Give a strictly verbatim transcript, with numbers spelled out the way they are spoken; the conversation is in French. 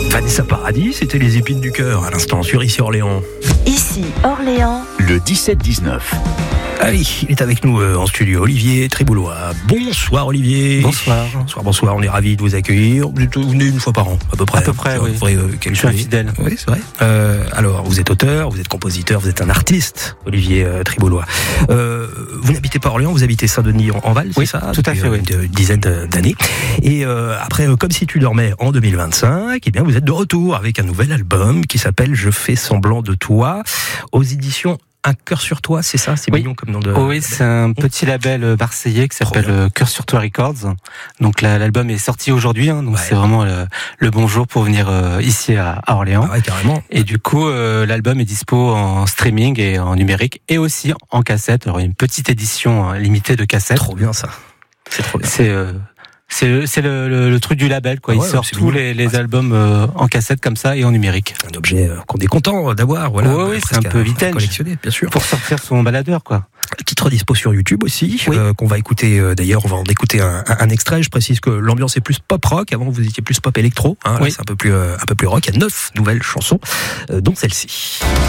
Vanessa Paradis, c'était les épines du cœur à l'instant sur Ici Orléans. Ici Orléans. Le dix-sept dix-neuf. Ah oui, il est avec nous euh, en studio, Olivier Triboulois. Bonsoir Olivier. Bonsoir. Bonsoir, bonsoir, on est ravis de vous accueillir. Vous êtes- vous venez une fois par an, à peu près. À peu près, hein, oui. vous ferez, euh, quelques Je suis un années. fidèle. Oui, c'est vrai. Euh, alors, vous êtes auteur, vous êtes compositeur, vous êtes un artiste, Olivier euh, Triboulois. Euh, vous n'habitez pas Orléans, vous habitez Saint-Denis en, en Val, Oui, c'est ça tout à depuis, fait, euh, oui. Une dizaine d'années. Et euh, après, euh, comme si tu dormais en deux mille vingt-cinq, eh bien, vous êtes de retour avec un nouvel album qui s'appelle Je fais semblant de toi, aux éditions Un cœur sur toi, c'est ça? C'est Oui. mignon comme nom de... Oh oui, c'est un petit label marseillais qui Trop s'appelle bien. euh, Cœur sur toi Records. Donc la- l'album est sorti aujourd'hui, hein, donc Ouais. c'est vraiment le, le bon jour pour venir euh, ici à, à Orléans. Ah ouais, carrément. Et du coup, euh, l'album est dispo en streaming et en numérique et aussi en cassette. Alors une petite édition euh, limitée de cassettes. Trop bien ça. C'est trop bien. C'est euh, c'est le, c'est le, le, le truc du label, quoi. Ah Il ouais, sort c'est tous mignon. les, les Ouais. albums euh, en cassette comme ça et en numérique. Un objet euh, qu'on est content d'avoir, voilà. Ouais, ouais, c'est presque un peu à- à vintage. collectionner, bien sûr. Pour sortir son baladeur, quoi. Titre dispo sur YouTube aussi, Oui. euh, qu'on va écouter. euh, D'ailleurs, on va en écouter un, un, un extrait. Je précise que l'ambiance est plus pop rock. Avant, vous étiez plus pop électro. Hein, là, Oui. c'est un peu plus, euh, un peu plus rock. Il y a neuf nouvelles chansons, euh, dont celle-ci.